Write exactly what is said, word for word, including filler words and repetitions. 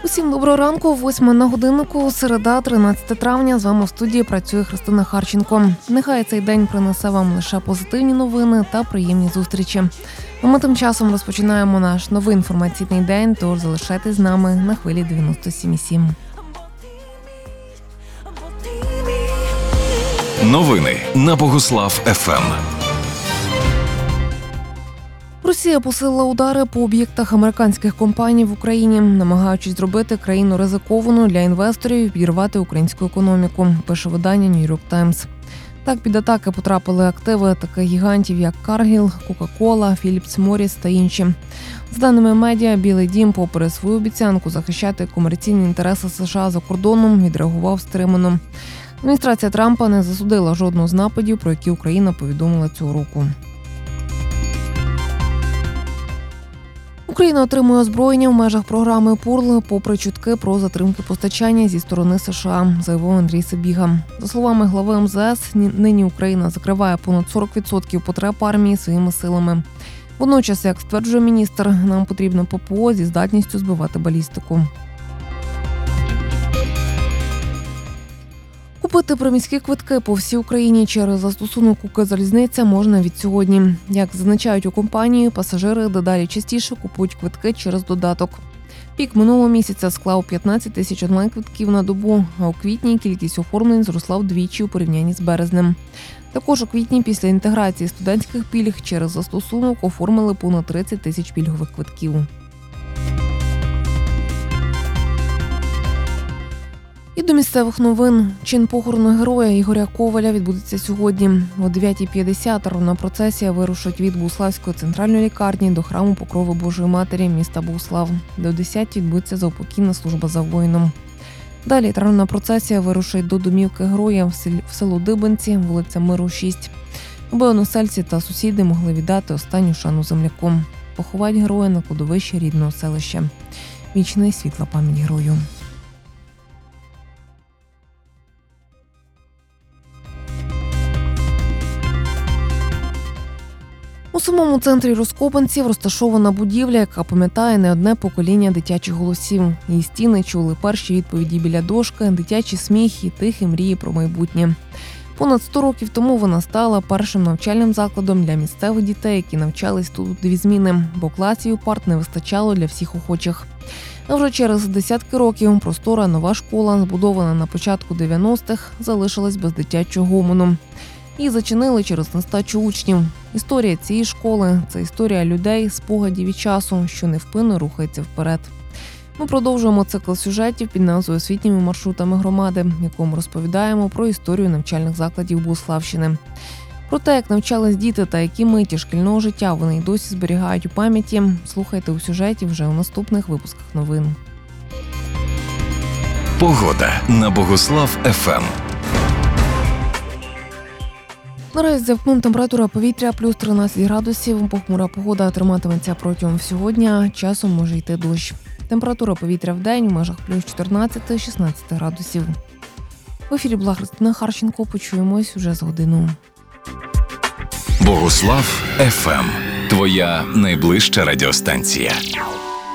Усім доброго ранку, восьма на годиннику, середа, тринадцяте травня. З вами в студії працює Христина Харченко. Нехай цей день принесе вам лише позитивні новини та приємні зустрічі. А ми тим часом розпочинаємо наш новий інформаційний день, тож залишайтесь з нами на хвилі дев'яносто сім і сім. Новини на Богослав еф ем. Росія посилила удари по об'єктах американських компаній в Україні, намагаючись зробити країну ризикованою для інвесторів і підірвати українську економіку, пише видання New York Times. Так, під атаки потрапили активи таких гігантів, як Cargill, Coca-Cola, Philip Morris та інші. За даними медіа, Білий дім, попри свою обіцянку захищати комерційні інтереси США за кордоном, відреагував стримано. Адміністрація Трампа не засудила жодного з нападів, про які Україна повідомила цього року. Україна отримує озброєння в межах програми «Пурл» попри чутки про затримки постачання зі сторони США, заявив Андрій Сибіга. За словами глави ем зе ес, нині Україна закриває понад сорок відсотків потреб армії своїми силами. Водночас, як стверджує міністр, нам потрібно ППО зі здатністю збивати балістику. Купити приміські квитки по всій Україні через застосунок «Укрзалізниця» можна від сьогодні. Як зазначають у компанії, пасажири дедалі частіше купують квитки через додаток. Пік минулого місяця склав п'ятнадцять тисяч онлайн-квитків на добу, а у квітні кількість оформлень зросла вдвічі у порівнянні з березнем. Також у квітні після інтеграції студентських пільг через застосунок оформили понад тридцять тисяч пільгових квитків. І до місцевих новин. Чин похорону героя Ігоря Коваля відбудеться сьогодні. О дев'ятій п'ятдесят траурна процесія вирушить від Богуславської центральної лікарні до храму Покрови Божої Матері міста Богуслав, де о десятій відбудеться заупокійна служба за воїном. Далі траурна процесія вирушить до домівки героя в село Дибенці, вулиця Миру, шість, аби односельці та сусіди могли віддати останню шану земляку. Поховать героя на кладовищі рідного селища. Вічна і світла пам'ять герою. У самому центрі Роскопанців розташована будівля, яка пам'ятає не одне покоління дитячих голосів. Її стіни чули перші відповіді біля дошки, дитячі сміх і тихі мрії про майбутнє. Понад сто років тому вона стала першим навчальним закладом для місцевих дітей, які навчались тут у дві зміни, бо класів і парт не вистачало для всіх охочих. А вже через десятки років простора нова школа, збудована на початку дев'яностих, залишилась без дитячого гомону. Її зачинили через нестачу учнів. Історія цієї школи – це історія людей, спогадів і часу, що невпинно рухається вперед. Ми продовжуємо цикл сюжетів під назвою «Освітніми маршрутами громади», в якому розповідаємо про історію навчальних закладів Богуславщини. Про те, як навчались діти та які миті шкільного життя вони й досі зберігають у пам'яті, слухайте у сюжеті вже у наступних випусках новин. Погода на Богослав еф ем. Наразі за вікном температура повітря плюс тринадцять градусів, похмура погода триматиметься протягом всього дня, часом може йти дощ. Температура повітря в день у межах плюс чотирнадцять - шістнадцять градусів. В ефірі була Христина Харченко, почуємось уже за годину. Богослав еф ем. Твоя найближча радіостанція.